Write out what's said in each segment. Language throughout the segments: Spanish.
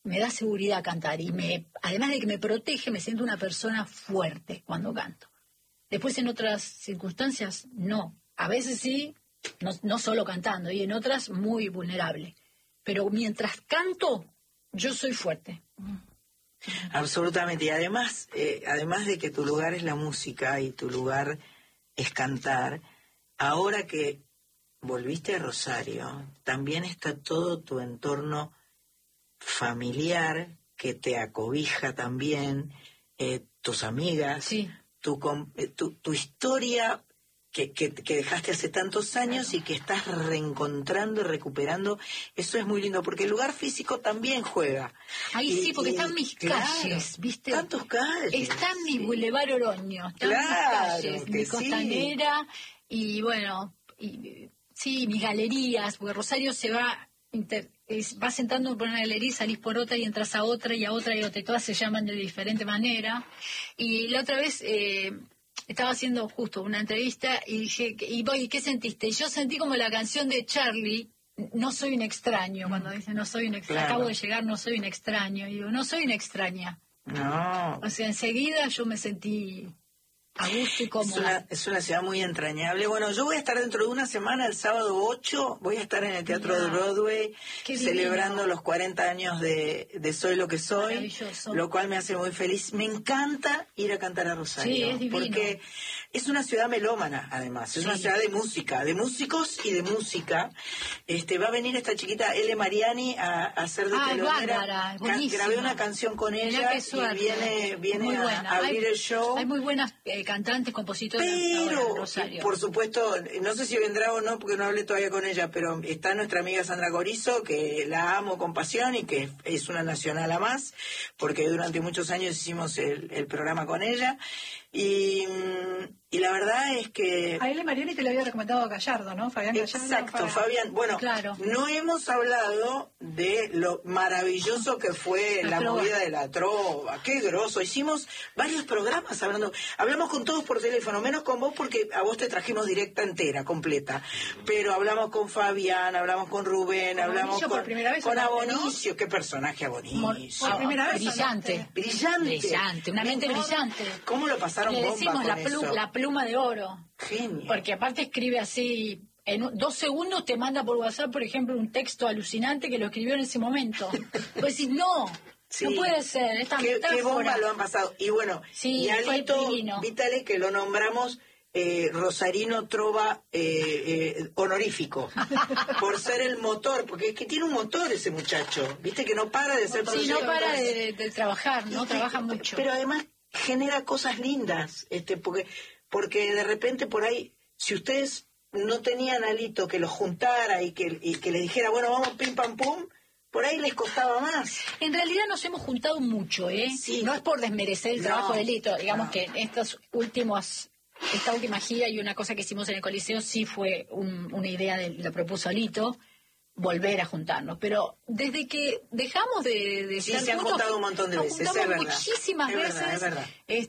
me da seguridad cantar y además de que me protege, me siento una persona fuerte cuando canto. Después en otras circunstancias no, a veces sí, no solo cantando, y en otras muy vulnerable. Pero mientras canto, yo soy fuerte. Absolutamente, y además de que tu lugar es la música y tu lugar es cantar, ahora que volviste a Rosario, también está todo tu entorno familiar que te acobija también, tus amigas, sí. tu historia que dejaste hace tantos años, claro, y que estás reencontrando y recuperando. Eso es muy lindo, porque el lugar físico también juega. Ahí sí, porque están mis calles, ¿viste? Tantos calles. Está mi Boulevard Oroño, están mis calles, mi Costanera, y bueno, sí, mis galerías, porque Rosario se va sentando por una galería, salís por otra y entras a otra y a otra y a otra, y todas se llaman de diferente manera. Y la otra vez estaba haciendo justo una entrevista y dije, ¿y qué sentiste? Y yo sentí como la canción de Charlie, No soy un extraño, cuando dice no soy un extraño, claro, acabo de llegar, no soy un extraño, y digo, no soy una extraña. No. O sea, enseguida yo me sentí a gusto y cómoda. Es una ciudad muy entrañable. Bueno, yo voy a estar dentro de una semana, el sábado 8, voy a estar en el Teatro de Broadway, celebrando los 40 años de Soy lo que soy, lo cual me hace muy feliz. Me encanta ir a cantar a Rosario, sí, es divino, porque es una ciudad melómana, además, es una ciudad de música, de músicos y de música. Va a venir esta chiquita Ele Mariani a hacer de telonera. Grabé una canción con ella y viene a abrir el show. Hay muy buenas cantantes, compositores. Pero, por supuesto, no sé si vendrá o no, porque no hablé todavía con ella, pero está nuestra amiga Sandra Gorizo, que la amo con pasión y que es una nacional a más, porque durante muchos años hicimos el programa con ella. Y la verdad es que... A Ele Mariani te le había recomendado Gallardo, ¿no? Fabián Gallardo. Exacto, Fabián. Bueno, claro, no hemos hablado de lo maravilloso que fue la movida de la trova. ¡Qué groso! Hicimos varios programas hablamos con todos por teléfono, menos con vos porque a vos te trajimos directa entera, completa. Pero hablamos con Fabián, hablamos con Rubén, hablamos con Abonicio. ¿No? ¡Qué personaje Abonicio! Por primera vez. Brillante, una mente brillante. ¿Cómo lo pasaron? Le decimos la pluma de oro. Genio. Porque aparte escribe así, en 2 segundos te manda por WhatsApp, por ejemplo, un texto alucinante que lo escribió en ese momento. Pues decís, no puede ser, esta metáfora. Qué bomba lo han pasado. Y bueno, y Alito Vitale, que lo nombramos Rosarino Trova honorífico, por ser el motor, porque es que tiene un motor ese muchacho, viste que no para de ser no para de trabajar, no trabaja mucho. Pero además genera cosas lindas, porque de repente por ahí, si ustedes no tenían a Alito que los juntara y que les dijera, bueno, vamos pim pam pum, por ahí les costaba más. En realidad nos hemos juntado mucho, Sí. No es por desmerecer el trabajo de Alito, digamos que esta última gira y una cosa que hicimos en el Coliseo sí fue una idea, lo propuso Alito, volver a juntarnos, pero desde que dejamos de sí, estar se han juntos, juntado un montón de veces, es verdad, muchísimas veces, es verdad.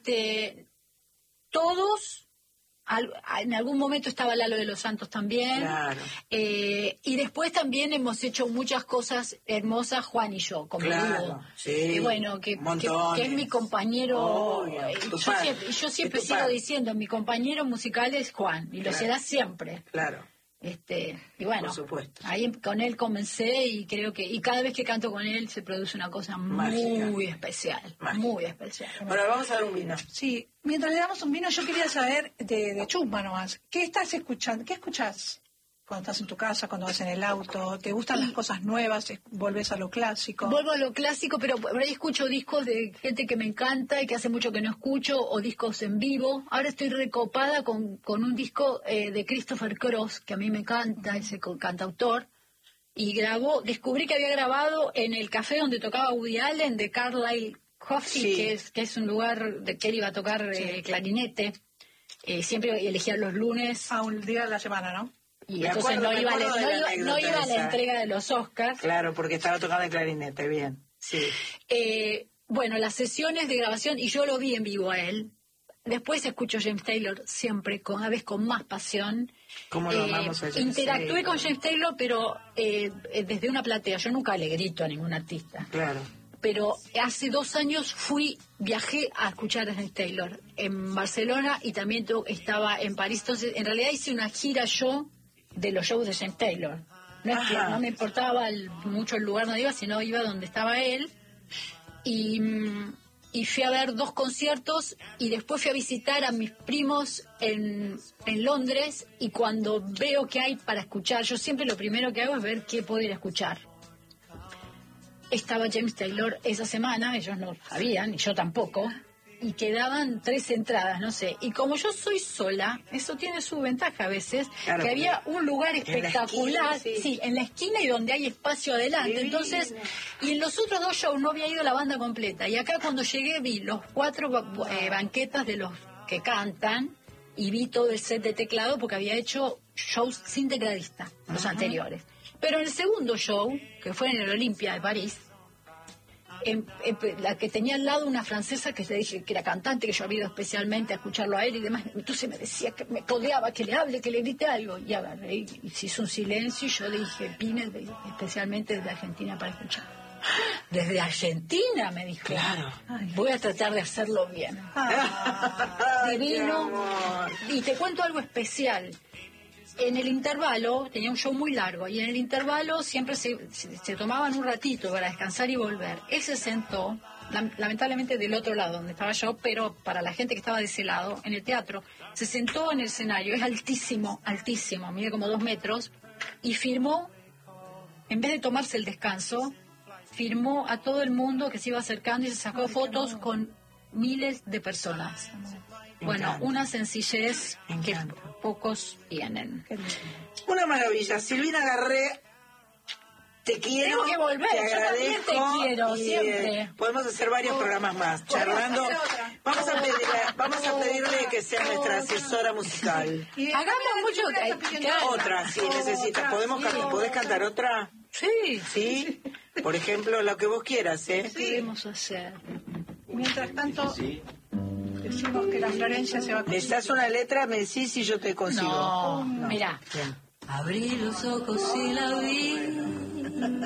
Todos, en algún momento estaba Lalo de los Santos también, claro. Y después también hemos hecho muchas cosas hermosas Juan y yo, como dúo, sí, bueno, que es mi compañero, yo siempre sigo diciendo, mi compañero musical es Juan, y lo será siempre. Claro. Y bueno, por supuesto. Ahí con él comencé y creo y cada vez que canto con él se produce una cosa muy especial, muy especial. Bueno, vamos a dar un vino. Sí, mientras le damos un vino yo quería saber de Chusma nomás, ¿qué estás escuchando? ¿Qué escuchás cuando estás en tu casa, cuando vas en el auto? ¿Te gustan las cosas nuevas? ¿Volvés a lo clásico? Vuelvo a lo clásico, pero por ahí escucho discos de gente que me encanta y que hace mucho que no escucho, o discos en vivo. Ahora estoy recopada con un disco de Christopher Cross, que a mí me encanta, ese cantautor, y descubrí que había grabado en el café donde tocaba Woody Allen, de Carlisle Coffee, que es un lugar de que él iba a tocar clarinete. Siempre elegía los lunes. A un día de la semana, ¿no? Y entonces no iba a la entrega de los Oscars. Claro, porque estaba tocando el clarinete, bien. Sí. Bueno, las sesiones de grabación, y yo lo vi en vivo a él. Después escucho James Taylor siempre, cada vez con más pasión. ¿Cómo lo amamos a James Interactué Taylor? con James Taylor, pero desde una platea. Yo nunca le grito a ningún artista. Claro. pero hace 2 años viajé a escuchar a James Taylor en Barcelona y también estaba en París. Entonces, en realidad hice una gira yo de los shows de James Taylor. No es que no me importaba mucho el lugar donde iba, sino iba donde estaba él. Y fui a ver 2 conciertos y después fui a visitar a mis primos en Londres, y cuando veo que hay para escuchar, yo siempre lo primero que hago es ver qué puedo ir a escuchar. Estaba James Taylor esa semana, ellos no sabían, y yo tampoco, y quedaban 3 entradas, no sé. Y como yo soy sola, eso tiene su ventaja a veces, claro, que había un lugar espectacular, sí, en la esquina y donde hay espacio adelante. Entonces, y en los otros 2 shows no había ido la banda completa. Y acá cuando llegué vi los 4 banquetas de los que cantan, y vi todo el set de teclado porque había hecho shows sin tecladista, los anteriores. Pero en el segundo show, que fue en el Olympia de París, la que tenía al lado una francesa que te dije que era cantante, que yo había ido especialmente a escucharlo a él y demás, entonces me decía que me codeaba, que le hable, que le grite algo, y agarré y se hizo un silencio y yo le dije, vine especialmente desde Argentina para escuchar. Desde Argentina, me dijo. Claro. Ay, voy a tratar de hacerlo bien. Divino. Y te cuento algo especial. En el intervalo, tenía un show muy largo, y en el intervalo siempre se tomaban un ratito para descansar y volver. Él se sentó, lamentablemente del otro lado donde estaba yo, pero para la gente que estaba de ese lado, en el teatro, se sentó en el escenario, es altísimo, altísimo, mide como 2 metros, y firmó, en vez de tomarse el descanso, firmó a todo el mundo que se iba acercando y se sacó fotos con miles de personas. Bueno, una sencillez que pocos tienen. Una maravilla. Silvina Garré, te quiero. Tengo que volver, te yo también te quiero, siempre. Podemos hacer varios programas más, charlando. Vamos a pedirle que sea nuestra asesora musical. Hagamos mucho. Otra, si necesitas. ¿Podés cantar otra? Sí. ¿Sí? Por ejemplo, lo que vos quieras, ¿eh? ¿Qué podemos hacer? Mientras tanto, decimos que la Florencia se va a... ¿Necesitas una letra? Me decís si yo te consigo. No, mira. Abrí los ojos y la vi.